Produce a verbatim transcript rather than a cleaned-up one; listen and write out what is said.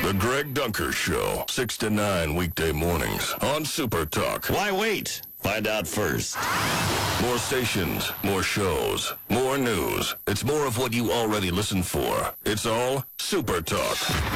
The Greg Dunker Show, six to nine weekday mornings on Super Talk. Why wait? Find out first. More stations, more shows, more news. It's more of what you already listen for. It's all Super Talk.